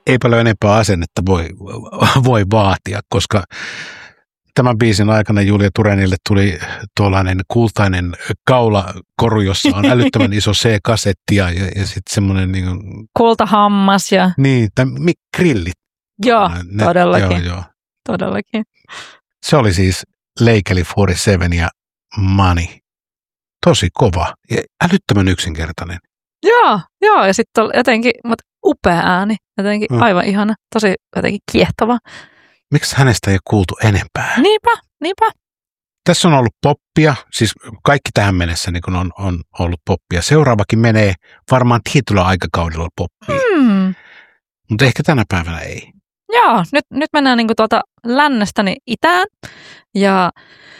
ei paljon enempää asennetta voi vaatia, koska tämän biisin aikana Julia Turenille tuli tuollainen kultainen kaulakoru, jossa on älyttömän iso C-kasetti ja sitten semmoinen niin kultahammas ja... Niin, grillit. Joo, todellakin. Joo. Todellakin. Se oli siis Leikeli 47 ja Money. Tosi kova ja älyttömän yksinkertainen. Joo, ja sitten jotenkin, mutta upea ääni, jotenkin aivan ihana, tosi jotenkin kiehtova. Miksi hänestä ei ole kuultu enempää? Niinpä. Tässä on ollut poppia, siis kaikki tähän mennessä niin kun on ollut poppia. Seuraavakin menee varmaan tietyllä aikakaudella poppiin, mutta ehkä tänä päivänä ei. Joo, nyt mennään niin kuin tuolta lännestäni itään ja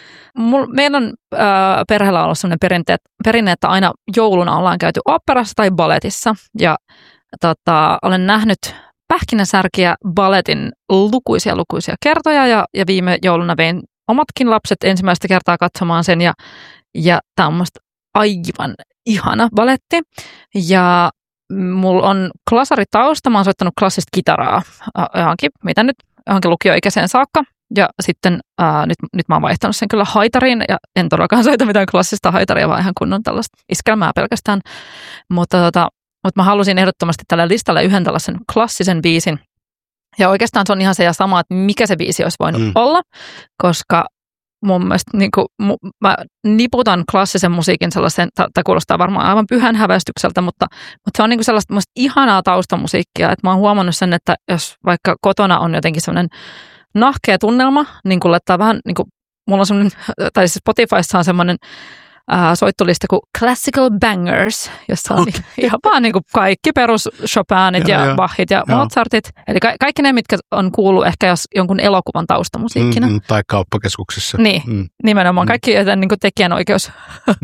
meidän perheellä on ollut sellainen perinne, että aina jouluna ollaan käyty oopperassa tai balletissa ja olen nähnyt Pähkinäsärkiä balletin lukuisia kertoja ja viime jouluna vein omatkin lapset ensimmäistä kertaa katsomaan sen ja tämä on musta aivan ihana balletti ja mulla on klasaritausta, mä oon soittanut klassista kitaraa johonkin lukioikäiseen saakka ja sitten nyt mä oon vaihtanut sen kyllä haitariin ja en todellakaan soita mitään klassista haitaria, vaan ihan kunnon tällaista iskelmää pelkästään, mutta mä halusin ehdottomasti tälle listalle yhden tällaisen klassisen biisin. Ja oikeastaan se on ihan se ja sama, että mikä se biisi olisi voinut olla, koska mun mielestä niin kuin, mä niputan klassisen musiikin sellaisen, tämä kuulostaa varmaan aivan pyhän häväistykseltä, mutta se on niin kuin sellaista ihanaa taustamusiikkia, että mä oon huomannut sen, että jos vaikka kotona on jotenkin sellainen nahkea tunnelma, niin kuin laittaa vähän, niin kuin, mulla on sellainen, tai siis Spotifyssa on semmoinen soittolista kuin Classical Bangers, jossa on ihan vaan niin kuin kaikki perus Chopinit ja Bachit ja Mozartit. Eli kaikki ne, mitkä on kuullut ehkä jos jonkun elokuvan taustamusiikkina. Tai kauppakeskuksessa. Niin, nimenomaan. Kaikki, joten niin kuin tekijänoikeus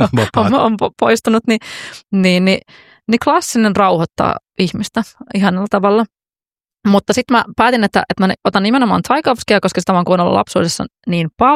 on poistunut, niin klassinen rauhoittaa ihmistä ihanalla tavalla. Mutta sitten mä päätin, että mä otan nimenomaan Tchaikovskia, koska sitä mä oon kuunnellut lapsuudessa niin paljon.